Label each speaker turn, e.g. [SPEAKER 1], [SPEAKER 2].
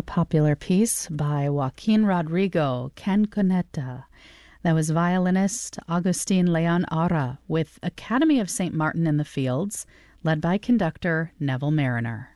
[SPEAKER 1] popular piece by Joaquin Rodrigo, Canconetta. That was violinist Agustin Leon Ara with Academy of St. Martin in the Fields, led by conductor Neville Mariner.